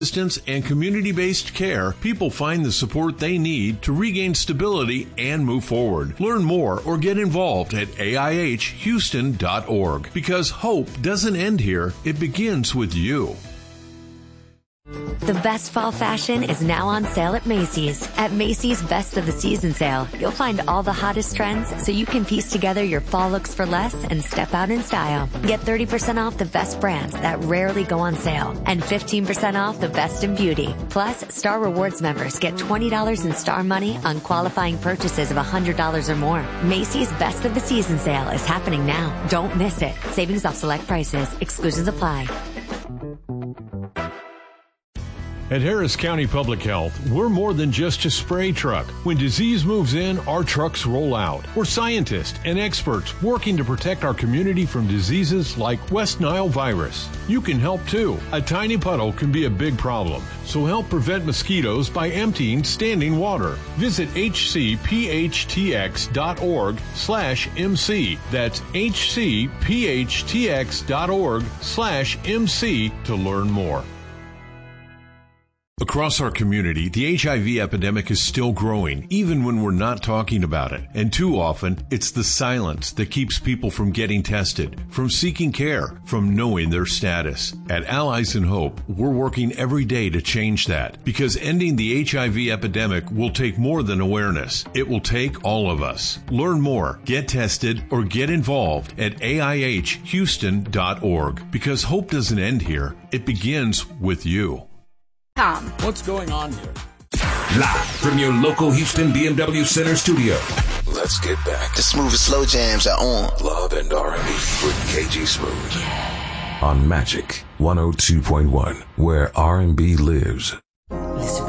assistance and community-based care, people find the support they need to regain stability and move forward. Learn more or get involved at AIHHouston.org, because hope doesn't end here. It begins with you. The best fall fashion is now on sale at Macy's. At Macy's Best of the Season sale, you'll find all the hottest trends so you can piece together your fall looks for less and step out in style. Get 30% off the best brands that rarely go on sale and 15% off the best in beauty. Plus, Star Rewards members get $20 in Star Money on qualifying purchases of $100 or more. Macy's Best of the Season sale is happening now. Don't miss it. Savings off select prices. Exclusions apply. At Harris County Public Health, we're more than just a spray truck. When disease moves in, our trucks roll out. We're scientists and experts working to protect our community from diseases like West Nile virus. You can help too. A tiny puddle can be a big problem, so help prevent mosquitoes by emptying standing water. Visit hcphtx.org/MC. That's hcphtx.org/MC to learn more. Across our community, the HIV epidemic is still growing, even when we're not talking about it. And too often, it's the silence that keeps people from getting tested, from seeking care, from knowing their status. At Allies in Hope, we're working every day to change that, because ending the HIV epidemic will take more than awareness. It will take all of us. Learn more, get tested, or get involved at AIHHouston.org, because hope doesn't end here. It begins with you. What's going on here? Live from your local Houston BMW Center studio. Let's get back. The smooth and slow jams are on. Love and R&B with KG Smooth. On Magic 102.1, where R&B lives.